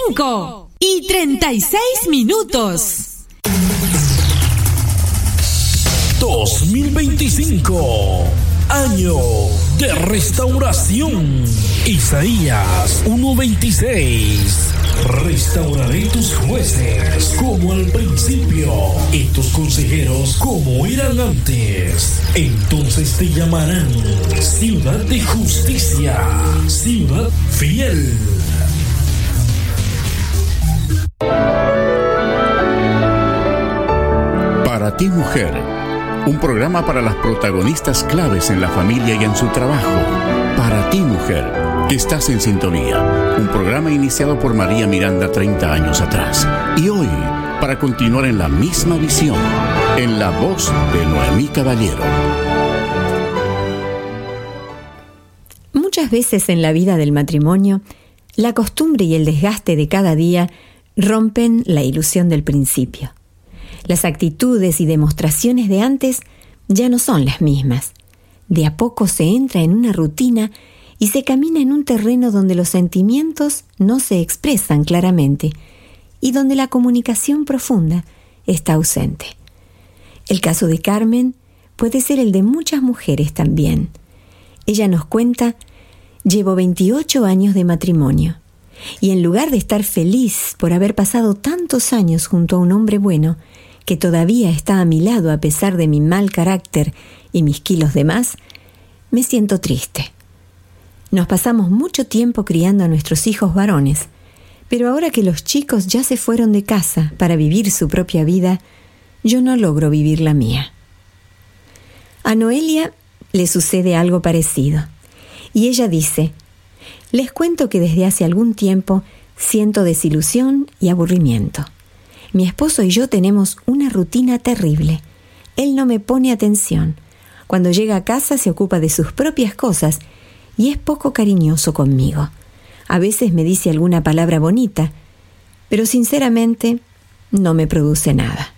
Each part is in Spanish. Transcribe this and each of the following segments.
5:36. 2025, año de restauración. Isaías 1:26. Restauraré tus jueces como al principio y tus consejeros como eran antes. Entonces te llamarán ciudad de justicia, ciudad fiel. Para ti, mujer, un programa para las protagonistas claves en la familia y en su trabajo. Para ti, mujer, que estás en sintonía. Un programa iniciado por María Miranda 30 años atrás. Y hoy, para continuar en la misma visión, en la voz de Noemí Caballero. Muchas veces en la vida del matrimonio, la costumbre y el desgaste de cada día rompen la ilusión del principio. Las actitudes y demostraciones de antes ya no son las mismas. De a poco se entra en una rutina y se camina en un terreno donde los sentimientos no se expresan claramente y donde la comunicación profunda está ausente. El caso de Carmen puede ser el de muchas mujeres también. Ella nos cuenta: llevo 28 años de matrimonio y en lugar de estar feliz por haber pasado tantos años junto a un hombre bueno que todavía está a mi lado a pesar de mi mal carácter y mis kilos de más, me siento triste. Nos pasamos mucho tiempo criando a nuestros hijos varones, pero ahora que los chicos ya se fueron de casa para vivir su propia vida, yo no logro vivir la mía. A Noelia le sucede algo parecido, y ella dice: les cuento que desde hace algún tiempo siento desilusión y aburrimiento. Mi esposo y yo tenemos una rutina terrible. Él no me pone atención. Cuando llega a casa se ocupa de sus propias cosas y es poco cariñoso conmigo. A veces me dice alguna palabra bonita, pero sinceramente no me produce nada.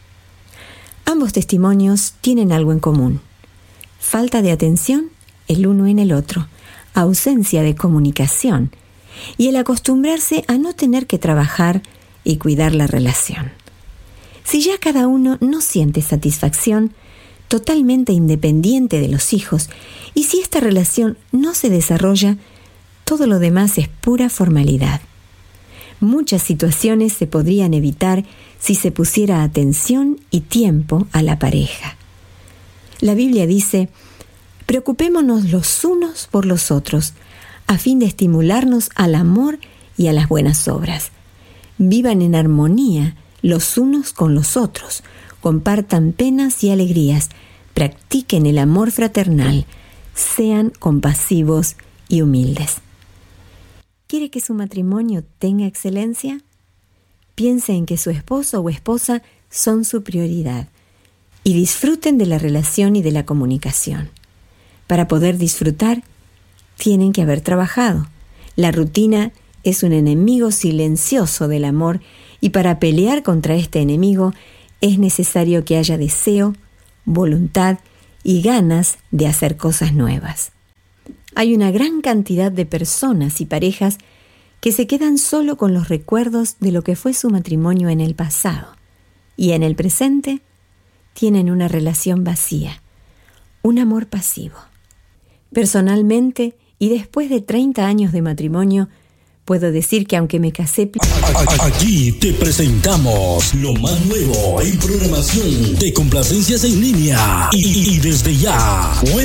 Ambos testimonios tienen algo en común: falta de atención el uno en el otro, ausencia de comunicación y el acostumbrarse a no tener que trabajar y cuidar la relación. Si ya cada uno no siente satisfacción, totalmente independiente de los hijos, y si esta relación no se desarrolla, todo lo demás es pura formalidad. Muchas situaciones se podrían evitar si se pusiera atención y tiempo a la pareja. La Biblia dice: preocupémonos los unos por los otros, a fin de estimularnos al amor y a las buenas obras. Vivan en armonía los unos con los otros, compartan penas y alegrías, practiquen el amor fraternal, sean compasivos y humildes. ¿Quiere que su matrimonio tenga excelencia? Piense en que su esposo o esposa son su prioridad y disfruten de la relación y de la comunicación. Para poder disfrutar, tienen que haber trabajado. La rutina es un enemigo silencioso del amor y para pelear contra este enemigo es necesario que haya deseo, voluntad y ganas de hacer cosas nuevas. Hay una gran cantidad de personas y parejas que se quedan solo con los recuerdos de lo que fue su matrimonio en el pasado y en el presente tienen una relación vacía, un amor pasivo. Personalmente, y después de 30 años de matrimonio, puedo decir que aunque me casé... Aquí te presentamos lo más nuevo en programación de complacencias en línea y desde ya,